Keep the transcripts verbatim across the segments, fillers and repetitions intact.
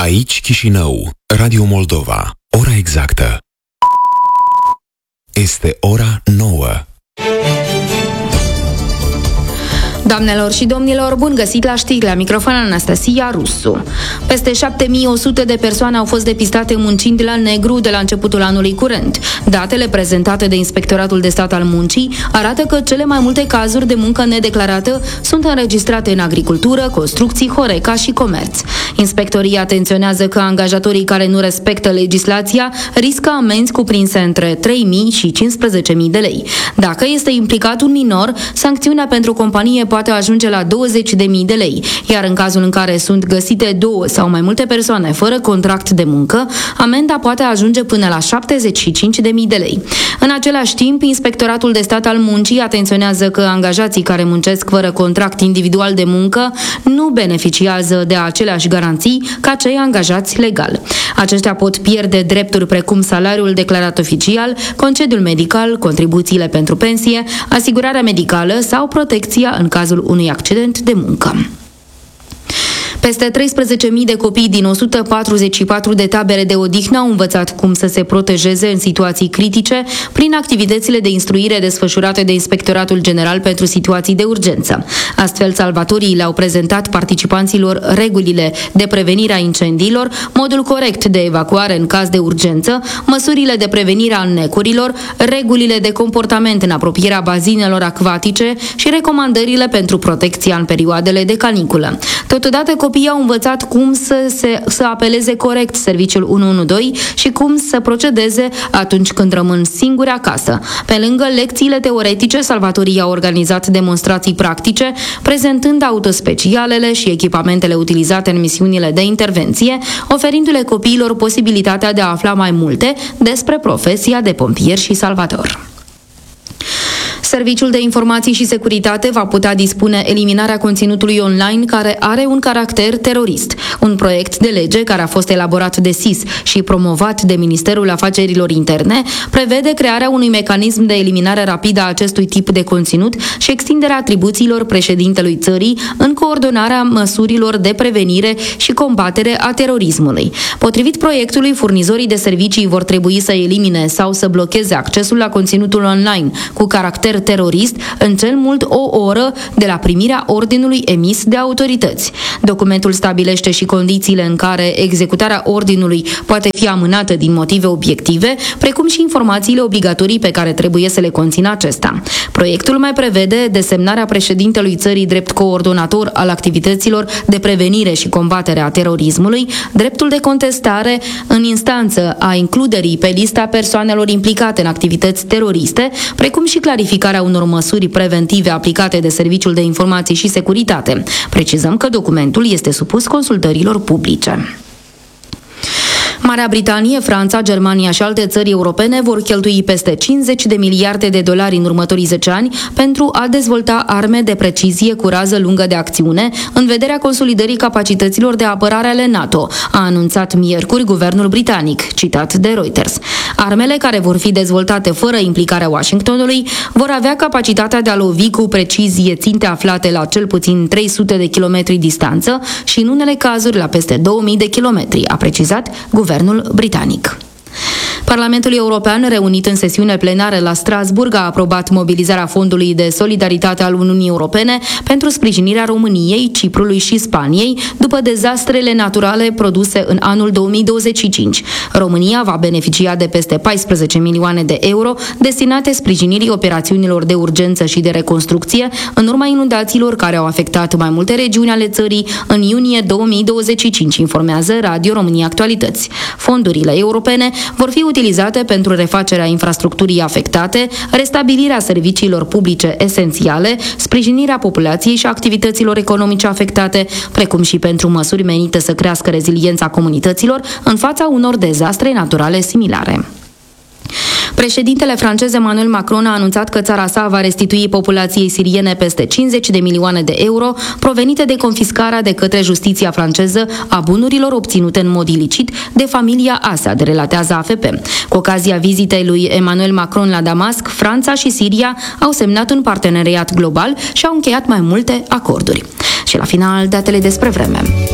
Aici Chișinău, Radio Moldova. Ora exactă este ora nouă. Doamnelor și domnilor, bun găsit la știri, la microfon Anastasia Rusu. Peste șapte mii o sută de persoane au fost depistate muncind la negru de la începutul anului curent. Datele prezentate de Inspectoratul de Stat al Muncii arată că cele mai multe cazuri de muncă nedeclarată sunt înregistrate în agricultură, construcții, Horeca și comerț. Inspectorii atenționează că angajatorii care nu respectă legislația riscă amenzi cuprinse între trei mii și cincisprezece mii de lei. Dacă este implicat un minor, sancțiunea pentru companie poate ajunge la douăzeci de mii de lei, iar în cazul în care sunt găsite două sau mai multe persoane fără contract de muncă, amenda poate ajunge până la șaptezeci și cinci de mii de lei. În același timp, Inspectoratul de Stat al Muncii atenționează că angajații care muncesc fără contract individual de muncă nu beneficiază de aceleași garanții ca cei angajați legal. Aceștia pot pierde drepturi precum salariul declarat oficial, concediul medical, contribuțiile pentru pensie, asigurarea medicală sau protecția în cazul unui accident de muncă. Peste treisprezece mii de copii din o sută patruzeci și patru de tabere de odihnă au învățat cum să se protejeze în situații critice prin activitățile de instruire desfășurate de Inspectoratul General pentru Situații de Urgență. Astfel, salvatorii le-au prezentat participanților regulile de prevenire a incendiilor, modul corect de evacuare în caz de urgență, măsurile de prevenire a înnecurilor, regulile de comportament în apropierea bazinelor acvatice și recomandările pentru protecția în perioadele de caniculă. Totodată, copiii au învățat cum să, se, să apeleze corect serviciul unu unu doi și cum să procedeze atunci când rămân singuri acasă. Pe lângă lecțiile teoretice, salvatorii au organizat demonstrații practice, prezentând autospecialele și echipamentele utilizate în misiunile de intervenție, oferindu-le copiilor posibilitatea de a afla mai multe despre profesia de pompier și salvator. Serviciul de Informații și Securitate va putea dispune eliminarea conținutului online care are un caracter terorist. Un proiect de lege care a fost elaborat de S I S și promovat de Ministerul Afacerilor Interne prevede crearea unui mecanism de eliminare rapidă a acestui tip de conținut și extinderea atribuțiilor președintelui țării în coordonarea măsurilor de prevenire și combatere a terorismului. Potrivit proiectului, furnizorii de servicii vor trebui să elimine sau să blocheze accesul la conținutul online cu caracter terorist în cel mult o oră de la primirea ordinului emis de autorități. Documentul stabilește și condițiile în care executarea ordinului poate fi amânată din motive obiective, precum și informațiile obligatorii pe care trebuie să le conțină acesta. Proiectul mai prevede desemnarea președintelui țării drept coordonator al activităților de prevenire și combatere a terorismului, dreptul de contestare în instanță a includerii pe lista persoanelor implicate în activități teroriste, precum și clarificarea unor măsuri preventive aplicate de Serviciul de Informații și Securitate. Precizăm că documentul este supus consultărilor publice. Marea Britanie, Franța, Germania și alte țări europene vor cheltui peste cincizeci de miliarde de dolari în următorii zece ani pentru a dezvolta arme de precizie cu rază lungă de acțiune în vederea consolidării capacităților de apărare ale NATO, a anunțat miercuri guvernul britanic, citat de Reuters. Armele care vor fi dezvoltate fără implicarea Washingtonului vor avea capacitatea de a lovi cu precizie ținte aflate la cel puțin trei sute de kilometri distanță și în unele cazuri la peste două mii de kilometri, a precizat guvernul britanic. Parlamentul European, reunit în sesiune plenară la Strasbourg, a aprobat mobilizarea Fondului de Solidaritate al Uniunii Europene pentru sprijinirea României, Ciprului și Spaniei după dezastrele naturale produse în anul două mii douăzeci și cinci. România va beneficia de peste paisprezece milioane de euro destinate sprijinirii operațiunilor de urgență și de reconstrucție în urma inundațiilor care au afectat mai multe regiuni ale țării în iunie două mii douăzeci și cinci, informează Radio România Actualități. Fondurile europene vor fi utilizate pentru refacerea infrastructurii afectate, restabilirea serviciilor publice esențiale, sprijinirea populației și activităților economice afectate, precum și pentru măsuri menite să crească reziliența comunităților în fața unor dezastre naturale similare. Președintele francez Emmanuel Macron a anunțat că țara sa va restitui populației siriene peste cincizeci de milioane de euro provenite de confiscarea de către justiția franceză a bunurilor obținute în mod ilicit de familia Assad, relatează A F P. Cu ocazia vizitei lui Emmanuel Macron la Damasc, Franța și Siria au semnat un parteneriat global și au încheiat mai multe acorduri. Și la final, datele despre vreme.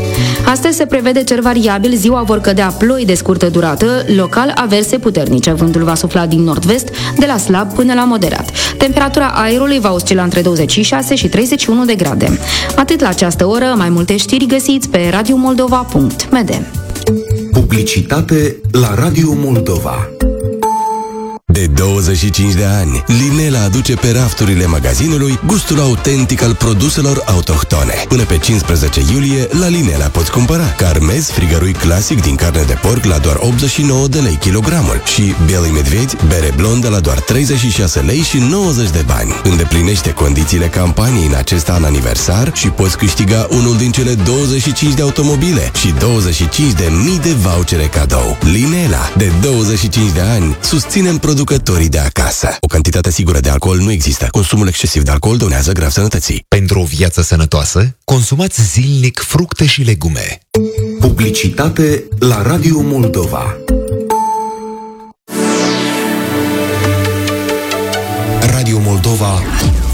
Astăzi se prevede cer variabil, ziua vor cădea ploi de scurtă durată, local averse puternice. Vântul va sufla din nord-vest, de la slab până la moderat. Temperatura aerului va oscila între douăzeci și șase și treizeci și unu de grade. Atât la această oră, mai multe știri găsiți pe radio moldova punct m d. Publicitate la Radio Moldova. De douăzeci și cinci de ani, Linela aduce pe rafturile magazinului gustul autentic al produselor autohtone. Până pe cincisprezece iulie, la Linela poți cumpăra carmez frigărui clasic din carne de porc la doar optzeci și nouă de lei kilogramul și Bielый Medvedi, bere blondă la doar treizeci și șase lei și nouăzeci de bani. Îndeplinește condițiile campaniei în acest an aniversar și poți câștiga unul din cele douăzeci și cinci de automobile și douăzeci și cinci de mii de vouchere cadou. Linela, de douăzeci și cinci de ani, susținem producătorii de acasă. O cantitate sigură de alcool nu există. Consumul excesiv de alcool dăunează grav sănătății. Pentru o viață sănătoasă, consumați zilnic fructe și legume. Publicitate la Radio Moldova. Radio Moldova